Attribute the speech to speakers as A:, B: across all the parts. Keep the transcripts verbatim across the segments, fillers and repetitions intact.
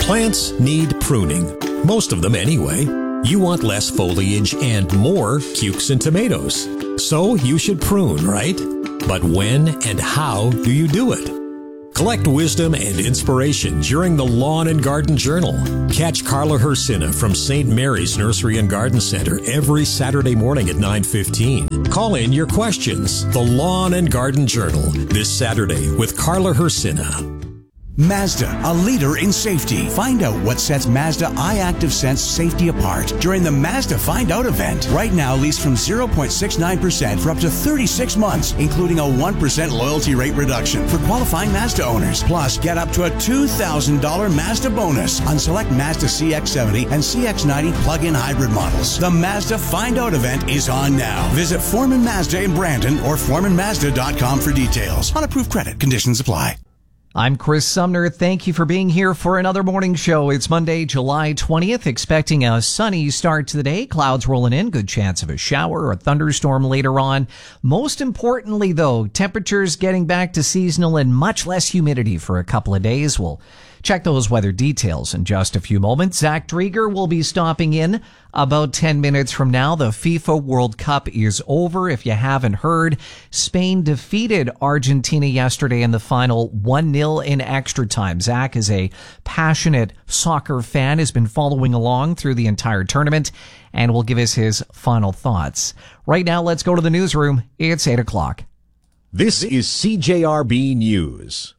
A: Plants need pruning. Most of them anyway. You want less foliage and more cukes and tomatoes. So you should prune, right? But when and how do you do it? Collect wisdom and inspiration during the Lawn and Garden Journal. Catch Carla Hersina from Saint Mary's Nursery and Garden Center every Saturday morning at nine fifteen. Call in your questions. The Lawn and Garden Journal this Saturday with Carla Hersina.
B: Mazda, a leader in safety. Find out what sets Mazda iActive Sense safety apart during the Mazda Find Out event. Right now, lease from zero point six nine percent for up to thirty-six months, including a one percent loyalty rate reduction for qualifying Mazda owners. Plus, get up to a two thousand dollars Mazda bonus on select Mazda C X seventy and C X ninety plug-in hybrid models. The Mazda Find Out event is on now. Visit Foreman Mazda in Brandon or foreman mazda dot com for details. On approved credit, conditions apply.
C: I'm Chris Sumner. Thank you for being here for another morning show. It's Monday, July twentieth, expecting a sunny start to the day. Clouds rolling in, good chance of a shower or a thunderstorm later on. Most importantly, though, temperatures getting back to seasonal and much less humidity for a couple of days. We'll check those weather details in just a few moments. Zach Drieger will be stopping in about ten minutes from now. The FIFA World Cup is over. If you haven't heard, Spain defeated Argentina yesterday in the final one nil in extra time. Zach is a passionate soccer fan, has been following along through the entire tournament, and will give us his final thoughts. Right now, let's go to the newsroom. It's eight o'clock.
D: This is C J R B News.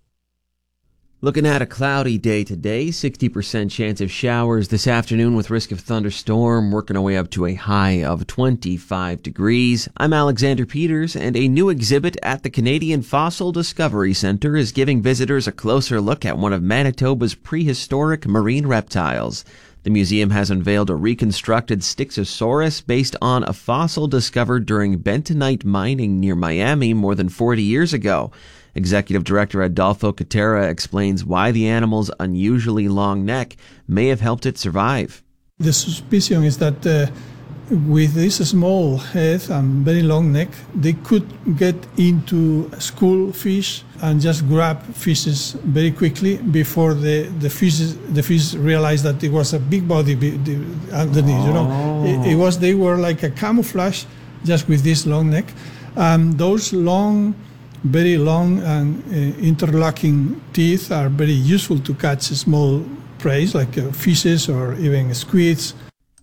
E: Looking at a cloudy day today, sixty percent chance of showers this afternoon with risk of thunderstorm, working our way up to a high of twenty-five degrees. I'm Alexander Peters, and a new exhibit at the Canadian Fossil Discovery Centre is giving visitors a closer look at one of Manitoba's prehistoric marine reptiles. The museum has unveiled a reconstructed Styxosaurus based on a fossil discovered during bentonite mining near Miami more than forty years ago. Executive Director Adolfo Catera explains why the animal's unusually long neck may have helped it survive.
F: The suspicion is that uh, with this small head and very long neck, they could get into school fish and just grab fishes very quickly before the the fish the fish realized that it was a big body underneath. Oh. You know, it, it was they were like a camouflage just with this long neck. Um, those long. Very long and uh, interlocking teeth are very useful to catch small prey like uh, fishes or even squids.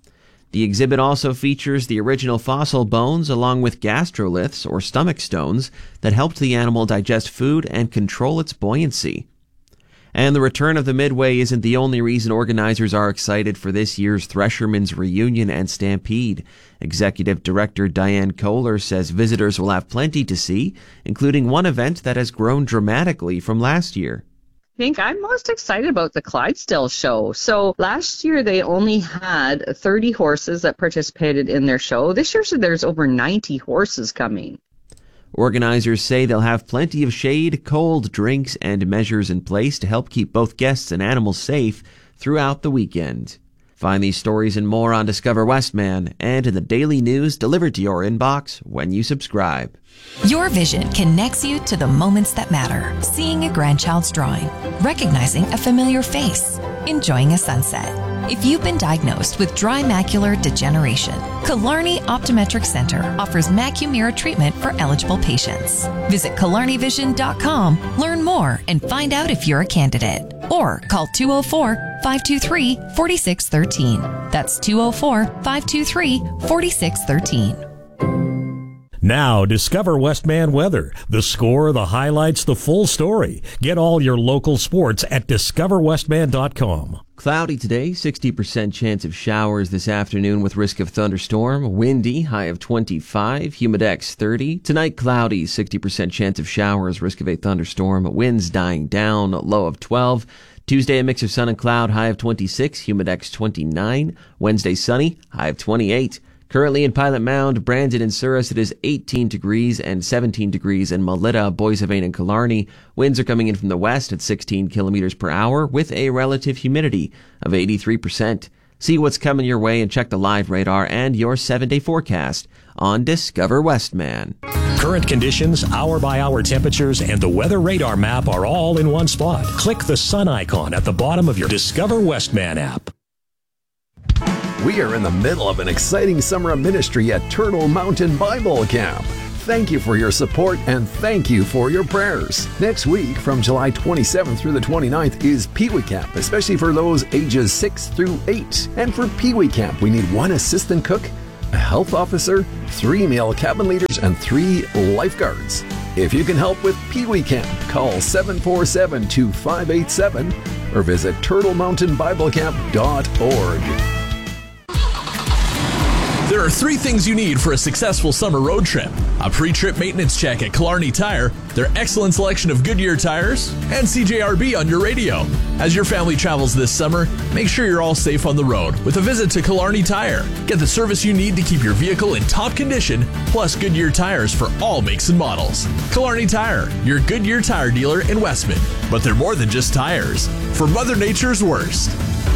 E: The exhibit also features the original fossil bones along with gastroliths or stomach stones that helped the animal digest food and control its buoyancy. And the return of the Midway isn't the only reason organizers are excited for this year's Threshermen's Reunion and Stampede. Executive Director Diane Kohler says visitors will have plenty to see, including one event that has grown dramatically from last year.
G: I think I'm most excited about the Clydesdale show. So last year they only had thirty horses that participated in their show. This year so there's over ninety horses coming.
E: Organizers say they'll have plenty of shade, cold drinks, and measures in place to help keep both guests and animals safe throughout the weekend. Find these stories and more on Discover Westman and in the daily news delivered to your inbox when you subscribe.
H: Your vision connects you to the moments that matter. Seeing a grandchild's drawing, recognizing a familiar face, enjoying a sunset. If you've been diagnosed with dry macular degeneration, Killarney Optometric Center offers Macumira treatment for eligible patients. Visit killarney vision dot com, learn more, and find out if you're a candidate. Or call two oh four, five two three, four six one three. That's two oh four, five two three, four six one three.
A: Now, discover Westman weather. The score, the highlights, the full story. Get all your local sports at discover westman dot com.
E: Cloudy today, sixty percent chance of showers this afternoon with risk of thunderstorm. Windy, high of twenty-five, humidex thirty. Tonight, cloudy, sixty percent chance of showers, risk of a thunderstorm. Winds dying down, low of twelve. Tuesday, a mix of sun and cloud, high of twenty-six, humidex twenty-nine. Wednesday, sunny, high of twenty-eight. Currently in Pilot Mound, Brandon and Souris, it is eighteen degrees and seventeen degrees in Melita, Boissevain and Killarney. Winds are coming in from the west at sixteen kilometers per hour with a relative humidity of eighty-three percent. See what's coming your way and check the live radar and your seven-day forecast on Discover Westman.
A: Current conditions, hour-by-hour temperatures, and the weather radar map are all in one spot. Click the sun icon at the bottom of your Discover Westman app.
I: We are in the middle of an exciting summer of ministry at Turtle Mountain Bible Camp. Thank you for your support and thank you for your prayers. Next week, from July twenty-seventh through the twenty-ninth, is Pee Wee Camp, especially for those ages six through eight. And for Pee Wee Camp, we need one assistant cook, a health officer, three male cabin leaders, and three lifeguards. If you can help with Pee Wee Camp, call seven four seven, two five eight seven or visit turtle mountain bible camp dot org.
J: There are three things you need for a successful summer road trip: a pre-trip maintenance check at Killarney Tire, their excellent selection of Goodyear tires, and C J R B on your radio. As your family travels this summer, make sure you're all safe on the road with a visit to Killarney Tire. Get the service you need to keep your vehicle in top condition, plus Goodyear tires for all makes and models. Killarney Tire, your Goodyear tire dealer in Westman. But they're more than just tires. For Mother Nature's worst.